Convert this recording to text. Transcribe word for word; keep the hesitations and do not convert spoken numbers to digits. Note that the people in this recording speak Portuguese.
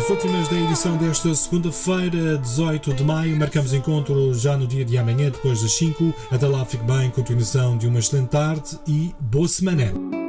As últimas da edição desta segunda-feira, dezoito de maio. Marcamos encontro já no dia de amanhã, depois das cinco. Até lá, fique bem, continuação de uma excelente tarde e boa semana.